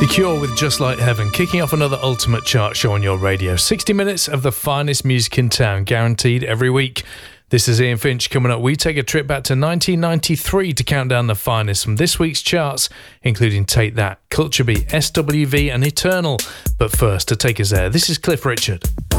The Cure with Just Like Heaven, kicking off another Ultimate Chart show on your radio. 60 minutes of the finest music in town, guaranteed every week. This is Ian Finch. Coming up, we take a trip back to 1993 to count down the finest from this week's charts, including Take That, Culture Beat, SWV and Eternal. But first, to take us there, this is Cliff Richard.